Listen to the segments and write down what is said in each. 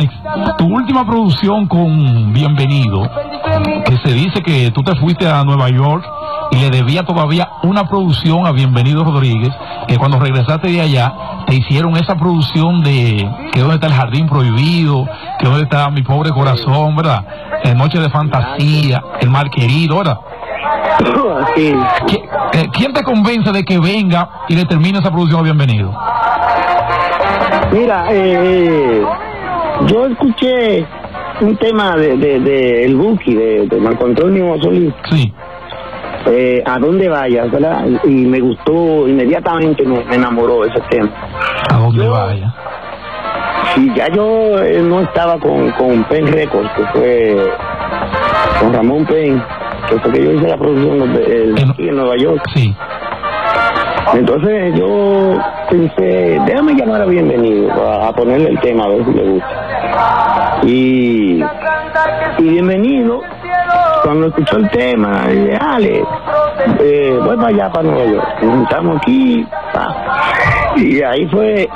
Alex, tu última producción con Bienvenido, que se dice que tú te fuiste a Nueva York y le debía todavía una producción a Bienvenido Rodríguez, que cuando regresaste de allá te hicieron esa producción de que dónde está el jardín prohibido, que dónde está mi pobre corazón, ¿verdad? Noche de fantasía, el mal querido, ¿verdad? Sí. ¿Quién te convence de que venga y le termine esa producción a Bienvenido? Mira, yo escuché un tema de El Buki, de Marco Antonio Solís. Sí. A dónde vayas, ¿verdad? Y me gustó inmediatamente, me enamoró ese tema. A dónde vaya. Sí, ya yo no estaba con Pen Records, que fue con Ramón Pen, que fue que yo hice la producción en Nueva York. Sí. Entonces yo pensé, déjame llamar a Bienvenido a ponerle el tema, a ver si le gusta. Y Bienvenido, cuando escuchó el tema, dije, Ale, voy para allá, para Nueva York. Nos juntamos aquí, y ahí fue,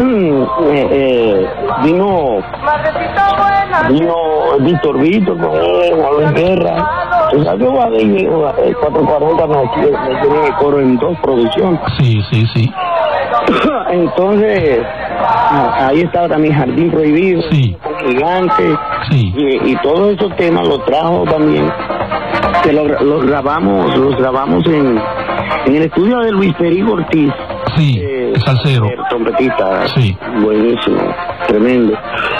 vino Víctor Vito con él, Juan Luis Guerra. O sea, yo a 440 me tiene el coro en 2 producciones. Sí. Entonces, ahí estaba también Jardín Prohibido, sí. Gigante, sí. Y todos esos temas los trajo también, que los grabamos en el estudio de Luis Perico Ortiz. Sí, salsero. Trompetista, sí. Buenísimo, tremendo.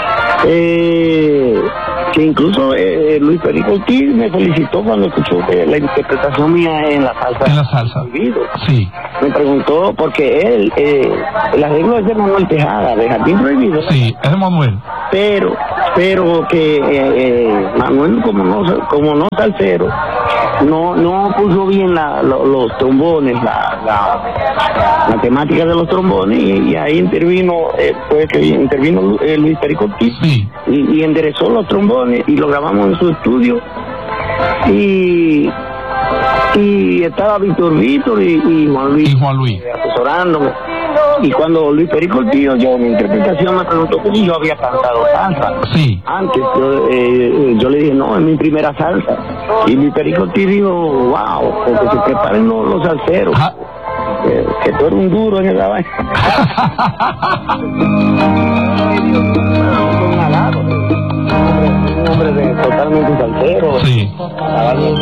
Que incluso Luis Perico Ortiz me felicitó cuando escuchó la interpretación mía en la salsa. En la salsa. Prohibido. Sí. Me preguntó, porque él, el arreglo es de Manuel Tejada, de Jardín Prohibido. Sí, es de Manuel. Pero que Manuel, como no salsero, no puso bien los trombones, la temática de los trombones, y ahí intervino Luis Perico Ortiz, sí. y enderezó los trombones y lo grabamos en su estudio, y estaba Víctor y Juan Luis asesorándome. Y cuando Luis Perico Ortiz oyó mi interpretación, me preguntó que si yo había cantado salsa. Sí. Antes, yo le dije, no, es mi primera salsa. Y Luis Perico Ortiz dijo, wow, porque se preparen los salseros. Que tú eres un duro en esa vaina. Un hombre totalmente salsero. Sí.